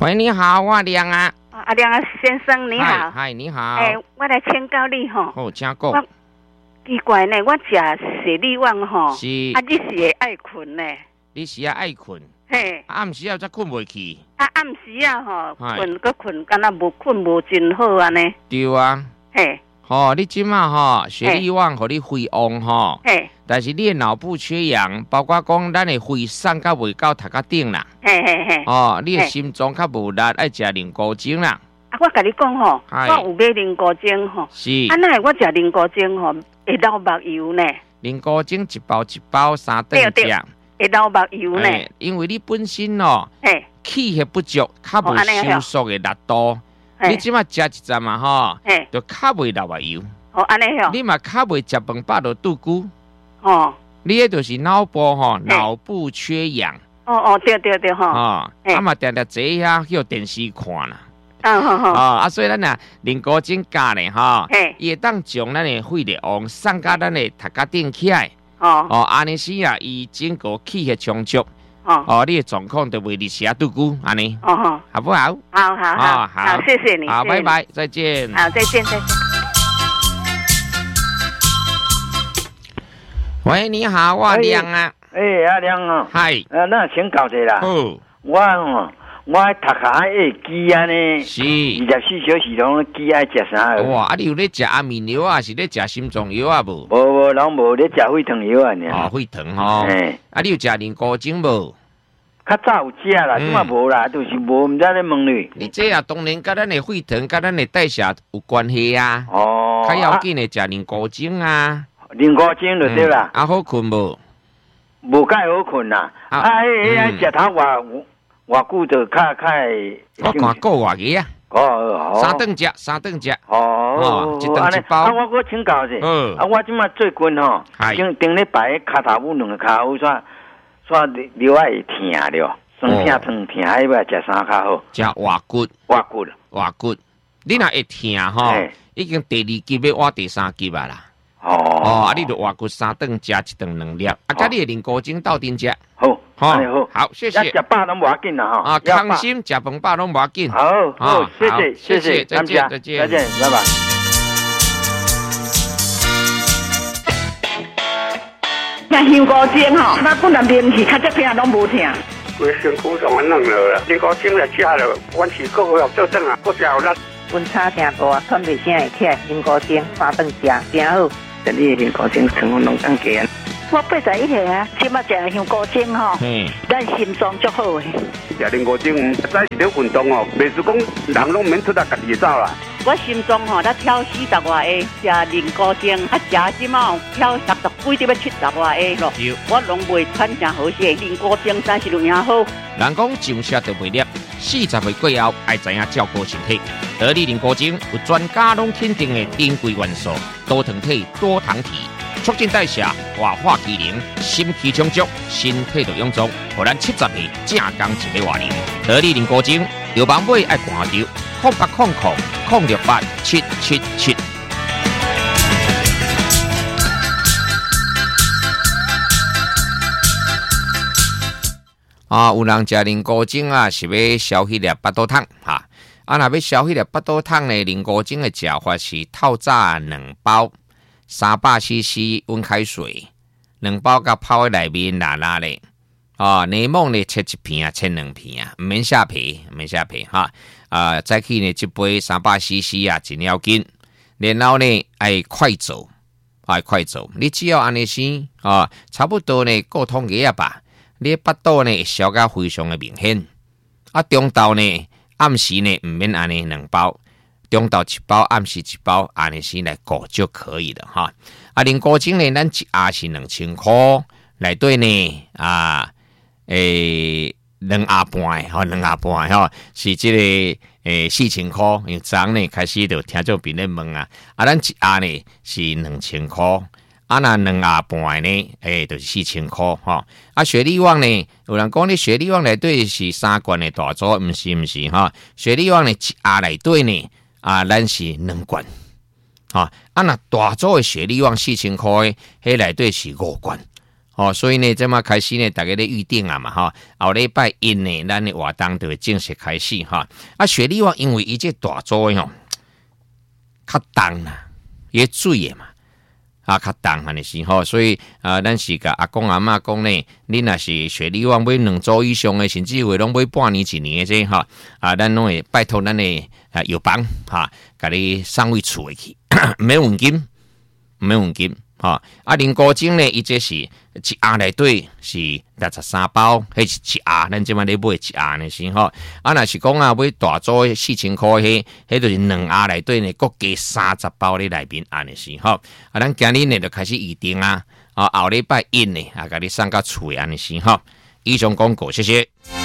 喂，你好，我亮啊。 阿亮先生你好。 嗨，你好。 我来请教你吼。 好，请讲。 我奇怪呢，我食雪利旺吼， 是。 你是会爱困呢？ 你是爱困。 嘿。 暗时才困袂去。 暗时吼，困个困，敢若无困无真好安尼。 对啊。 嘿。 你即马雪利旺互你肺旺吼。 嘿。 但是你的脑部缺氧，包括讲咱的肺送较袂到头壳顶啦。 嘿嘿嘿。 你的心脏较无力，爱食灵菇精啦。 我甲你讲吼，我有买灵菇精吼。 是。 那我食灵菇精吼，会流目油呢。 灵菇精一包3顿食。 会流目油呢。 因为你本身气血不足，较无收缩的力度。你即马食一阵嘛就较袂流目油。 安尼吼。 你嘛较袂食饭饱就肚咕。你迄就是脑部脑部缺氧。 对吼。 嘛定定坐遐叫电视看啦。所以咱呐灵菇精加呢伊会当将咱的肺力旺送到咱的头壳顶起来。安尼时啊，伊整个气血充足。你的状况就袂日时肚咕安尼。好不好？ 好，谢谢你。 好，拜拜，再见。 好，再见。 喂，你好，我亮啊。 阿亮啊。 嗨。 那请教者啦。我读下机啊呢。 是。 24小时拢机爱食啥？ 哇，你有咧食安眠药啊？是咧食心脏药啊？无？ 无，拢无咧食血糖药啊呢。 血糖吼。你有食灵菇精无？ 较早有食啦，即嘛无啦，就是无，唔知咧问你。 你这啊，当然甲咱的血糖、甲咱的代谢有关系啊。较要紧的食灵菇精啊。 灵菇精就对啦。 好困无？ 无介好困啦。食头偌久就较。 我看个偌个啊。3顿食。一顿一包。 我请教者。我即马最近顶礼拜骹头母两个骹好煞流会疼了，酸痛疼，迄要食啥较好？ 食活骨。你若会疼已经第2级要换第3级啊啦。你就活骨3顿食1顿2粒，甲你的灵菇精斗阵食。好，谢谢。 食饱拢无要紧啦放心，食饭饱拢无要紧。 好，谢谢， 再见， 拜拜。 香菇精那本来面是较偏拢无疼。 规身躯上安弄了啦，香菇精来食了，阮是个好做阵啊，个食有力。 温差真大，喘袂声会起来，香菇精3顿食，真好。 你香菇精成分拢更加。 我81岁啊，即马食香菇精咱心脏足好诶。 食香菇精，唔知是咧运动袂是讲人拢免出来家己走啦。 我心脏才跳40外下，食灵菇精，食即马跳60几，要70外下咯。我拢袂喘真好势，灵菇精真是有影好。 人讲上车就袂粒，40岁过后爱知影照顾身体。得力灵菇精有专家拢肯定的珍贵元素，多糖体、多糖体，促进代谢、活化机能，心气充足，身体就臃肿，互咱70岁正刚一个活龄。得力灵菇精，有网买爱看着0800-068-777。有人食灵菇精是要消迄粒巴肚汤若要消迄粒巴肚汤呢，灵菇精的食法是透早2包，300cc 温开水，2包甲泡在内面拉咧。柠檬呢切1片切2片唔免下皮，再去呢一杯300cc真要紧。然后呢爱快走，你只要安尼先差不多呢过通几吧。你巴肚呢会消甲非常的明显。中昼呢暗时呢唔免安尼2包，中昼1包，暗时1包，安尼先来顾就可以了灵菇精呢，咱一盒是2000块，内底呢2盒半是这个4000块。因为昨昏呢开始就听众朋友问咱一盒呢是2000块。那2盒半呢，就是4000块雪利旺呢，有人讲你雪利旺内底是3罐的大组，不是雪利旺呢一盒内底呢，咱是2罐那大组的雪利旺4000块，迄内底是5罐所以呢，这么开始呢，大家咧预定啊嘛，后礼拜一呢，咱的活动就会正式开始哈。雪梨湾因为伊这大洲的较重啦，也水的嘛，较重安尼是所以咱是甲阿公阿嬷讲呢，你若是雪梨湾买2周以上的，甚至会拢买半年1年的这咱拢会拜托咱的药房甲你送回厝的去，没问题。林古精呢，伊这是一盒内底是63包，迄是一盒，咱即摆咧买一盒呢是若是讲买大组4000块，迄就是2盒内底呢，各加30包咧内面安尼是咱今日呢就开始预定后礼拜一呢，甲你送到厝安尼是以上广告，谢谢。